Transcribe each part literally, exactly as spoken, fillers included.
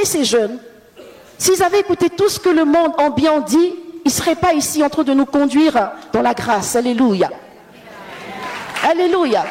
écouté ces jeunes, s'ils avaient écouté tout ce que le monde ambiant dit, ils ne seraient pas ici en train de nous conduire dans la grâce. Alléluia. Alléluia.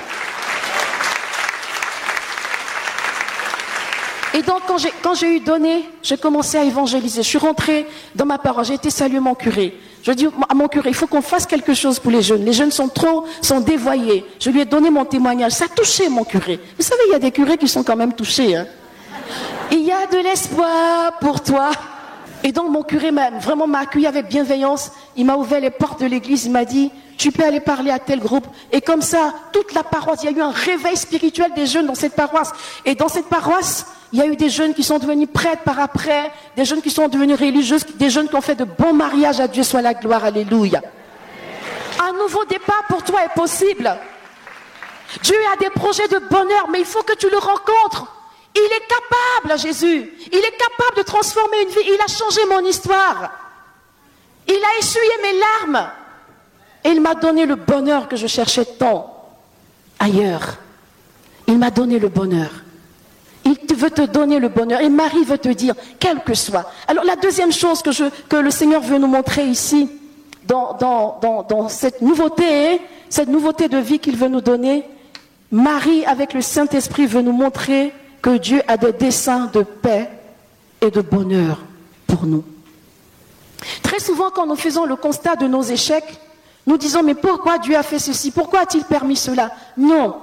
Et donc, quand j'ai, quand j'ai eu donné, j'ai commencé à évangéliser. Je suis rentrée dans ma paroisse, j'ai été saluer mon curé. Je dis à mon curé, il faut qu'on fasse quelque chose pour les jeunes. Les jeunes sont trop, sont dévoyés. Je lui ai donné mon témoignage. Ça a touché mon curé. Vous savez, il y a des curés qui sont quand même touchés. Hein. Il y a de l'espoir pour toi. Et donc, mon curé m'a vraiment m'a accueilli avec bienveillance. Il m'a ouvert les portes de l'église. Il m'a dit, tu peux aller parler à tel groupe. Et comme ça, toute la paroisse, il y a eu un réveil spirituel des jeunes dans cette paroisse. Et dans cette paroisse, il y a eu des jeunes qui sont devenus prêtres par après, des jeunes qui sont devenus religieux, des jeunes qui ont fait de bons mariages. À Dieu soit la gloire, alléluia. Un nouveau départ pour toi est possible. Dieu a des projets de bonheur, mais il faut que tu le rencontres. Il est capable, Jésus. Il est capable de transformer une vie. Il a changé mon histoire. Il a essuyé mes larmes. Et il m'a donné le bonheur que je cherchais tant ailleurs. Il m'a donné le bonheur. Il veut te donner le bonheur. Et Marie veut te dire, quel que soit. Alors la deuxième chose que, je, que le Seigneur veut nous montrer ici, dans, dans, dans, dans cette nouveauté, cette nouveauté de vie qu'il veut nous donner, Marie, avec le Saint-Esprit, veut nous montrer que Dieu a des desseins de paix et de bonheur pour nous. Très souvent, quand nous faisons le constat de nos échecs, nous disons, mais pourquoi Dieu a fait ceci? Pourquoi a-t-il permis cela? Non.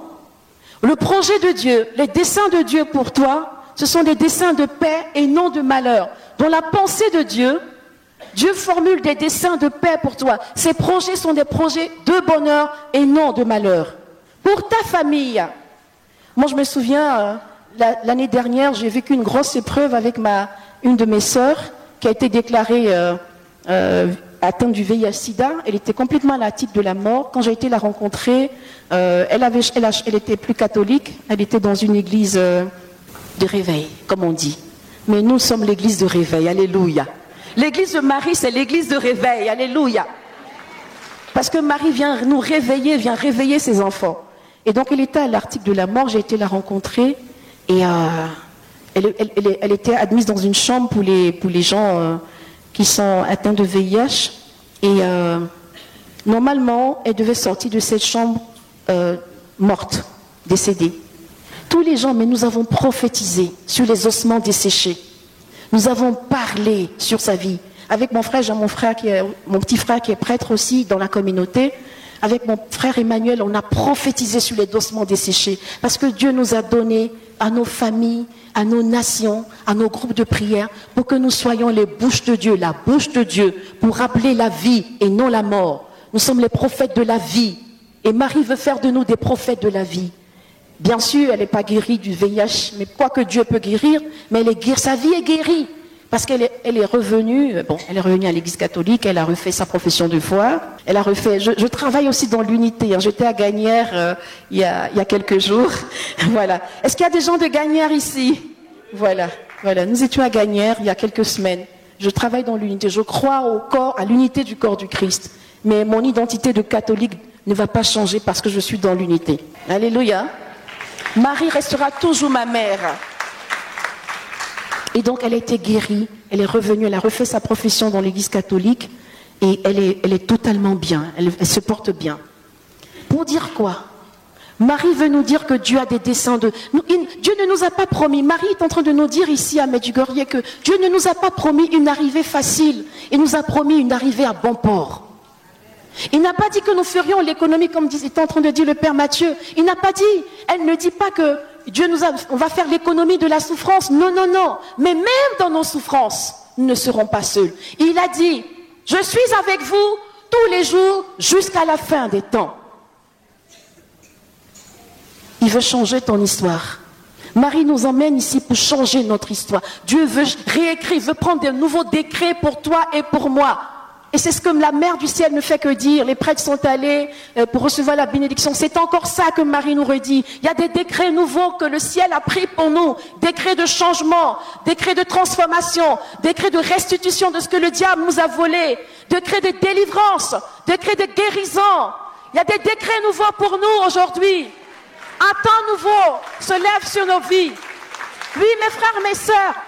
Le projet de Dieu, les desseins de Dieu pour toi, ce sont des desseins de paix et non de malheur. Dans la pensée de Dieu, Dieu formule des desseins de paix pour toi. Ces projets sont des projets de bonheur et non de malheur. Pour ta famille, moi je me souviens, euh, la, l'année dernière, j'ai vécu une grosse épreuve avec ma, une de mes sœurs qui a été déclarée euh, euh, atteinte du V I H sida. Elle était complètement à la titre de la mort. Quand j'ai été la rencontrer, euh, elle, avait, elle, a, elle était plus catholique, elle était dans une église euh, de réveil, comme on dit. Mais nous sommes l'église de réveil, alléluia. L'église de Marie, c'est l'église de réveil, alléluia. Parce que Marie vient nous réveiller, vient réveiller ses enfants. Et donc elle était à l'article de la mort, j'ai été la rencontrer, et euh, elle, elle, elle, elle était admise dans une chambre pour les, pour les gens euh, qui sont atteints de V I H. Et euh, normalement, elle devait sortir de cette chambre euh, morte, décédée. Tous les gens, mais nous avons prophétisé sur les ossements desséchés. Nous avons parlé sur sa vie. Avec mon frère, j'ai mon frère qui est, mon petit frère qui est prêtre aussi dans la communauté. Avec mon frère Emmanuel, on a prophétisé sur les ossements desséchés. Parce que Dieu nous a donné à nos familles, à nos nations, à nos groupes de prière, pour que nous soyons les bouches de Dieu, la bouche de Dieu, pour rappeler la vie et non la mort. Nous sommes les prophètes de la vie. Et Marie veut faire de nous des prophètes de la vie. Bien sûr, elle n'est pas guérie du V I H, mais quoi que Dieu peut guérir, mais elle est guérie, sa vie est guérie. Parce qu'elle est, elle est revenue, bon, elle est revenue à l'église catholique, elle a refait sa profession de foi, elle a refait, je, je travaille aussi dans l'unité, hein, j'étais à Gagnères euh, il, y a, il y a quelques jours, voilà. Est-ce qu'il y a des gens de Gagnères ici? Voilà, voilà, nous étions à Gagnères il y a quelques semaines. Je travaille dans l'unité, je crois au corps, à l'unité du corps du Christ. Mais mon identité de catholique ne va pas changer parce que je suis dans l'unité. Alléluia. Marie restera toujours ma mère. Et donc elle a été guérie, elle est revenue, elle a refait sa profession dans l'église catholique et elle est, elle est totalement bien, elle, elle se porte bien. Pour dire quoi? Marie veut nous dire que Dieu a des desseins de... Nous, il, Dieu ne nous a pas promis, Marie est en train de nous dire ici à Medjugorje que Dieu ne nous a pas promis une arrivée facile, il nous a promis une arrivée à bon port. Il n'a pas dit que nous ferions l'économie comme était en train de dire le Père Matthieu. Il n'a pas dit, elle ne dit pas que Dieu nous a, on va faire l'économie de la souffrance. Non, non, non. Mais même dans nos souffrances, nous ne serons pas seuls. Il a dit, je suis avec vous tous les jours jusqu'à la fin des temps. Il veut changer ton histoire. Marie nous emmène ici pour changer notre histoire. Dieu veut réécrire, veut prendre de nouveaux décrets pour toi et pour moi. Et c'est ce que la mère du ciel ne fait que dire. Les prêtres sont allés pour recevoir la bénédiction. C'est encore ça que Marie nous redit. Il y a des décrets nouveaux que le ciel a pris pour nous. Décrets de changement, décrets de transformation, décrets de restitution de ce que le diable nous a volé, décrets de délivrance, décrets de guérison. Il y a des décrets nouveaux pour nous aujourd'hui. Un temps nouveau se lève sur nos vies. Oui, mes frères, mes sœurs,